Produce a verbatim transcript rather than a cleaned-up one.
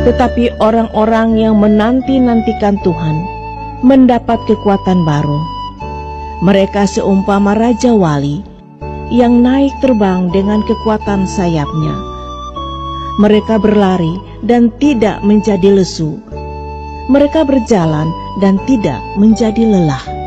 Tetapi orang-orang yang menanti-nantikan Tuhan mendapat kekuatan baru. Mereka seumpama Raja Wali yang naik terbang dengan kekuatan sayapnya. Mereka berlari dan tidak menjadi lesu. Mereka berjalan dan tidak menjadi lelah.